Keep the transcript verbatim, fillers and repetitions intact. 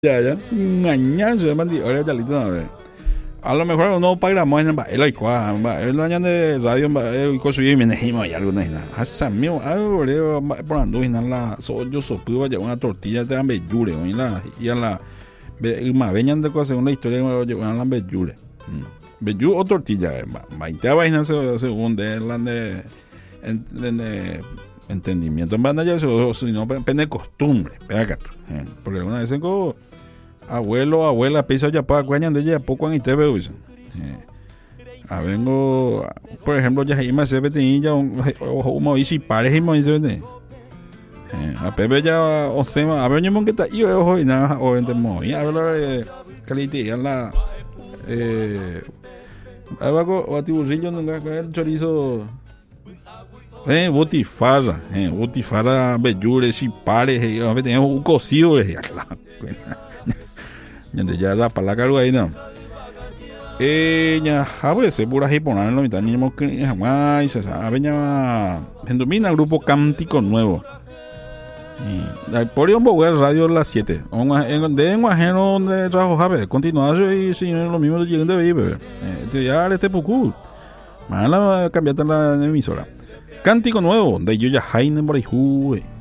Ya, ya. Mañana se mandi, ahora ya listo, a ver. A lo mejor no pagamos en el Aikua, el año de radio, el coso y me nejimo y algo nada. Hasta mío, algo por ando en la, yo sopuba ya una tortilla de ambellure, y la, y a la, más venían de cosas, una historia que llevan la ambellure. Bellu o tortilla, veinte vainas según de la de, de, entendimiento en banda ya, si no, depende de costumbre, pega porque alguna vez tengo abuelo, abuela, pisa ya para cuañan de ella, poco en te veo eso. A vengo, por ejemplo, ya hay más se vetinilla, o como y si pares y me dice, a Pepe ya, o sea, a ver, yo me que está y ojo y nada, o entre muy, a ver, calidad, la, eh, abajo, o a ti burrillo, no el chorizo. Eh, botifarra, eh, botifarra, bellure, si pares, eh, a ver, tenemos un cocido, eh, ya la palaca algo ahí, no. Eh, ya, a veces, pura hiponar en la mitad, ni mo que jamás, se sabe, ya, en domina grupo Cántico Nuevo. Y por ahí un poco de radio a las siete. De un ajeno donde trabajo, Javier, continuar y si no lo mismo lleguen de ahí, bebé. Este día, este poco. Mala, cambiate la emisora. Cántico Nuevo, de Yuya Jaime Borayjú,